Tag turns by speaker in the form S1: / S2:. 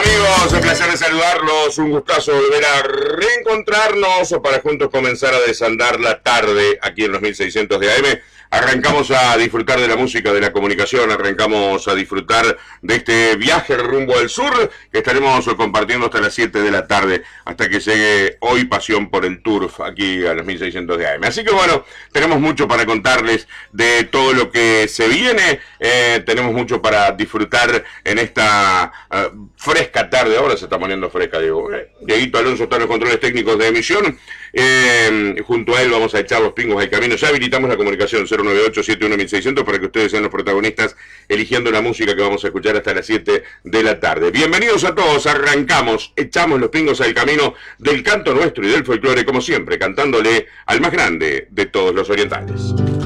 S1: Amigos, un placer de saludarlos, un gustazo volver a reencontrarnos para juntos comenzar a desandar la tarde aquí en los 1600 de AM. Arrancamos a disfrutar de la música, de la comunicación, arrancamos a disfrutar de este viaje rumbo al sur que estaremos compartiendo hasta las 7 de la tarde, hasta que llegue hoy Pasión por el Turf aquí a los 1600 de AM. Así que bueno, tenemos mucho para contarles de todo lo que se viene, tenemos mucho para disfrutar en esta fresca tarde. Ahora se está poniendo fresca, digo. Dieguito Alonso está en los controles técnicos de emisión. Junto a él vamos a echar los pingos al camino. Ya habilitamos la comunicación 098-71-1600 para que ustedes sean los protagonistas eligiendo la música que vamos a escuchar hasta las 7 de la tarde. Bienvenidos a todos, arrancamos, echamos los pingos al camino del canto nuestro y del folclore, como siempre, cantándole al más grande de todos los orientales.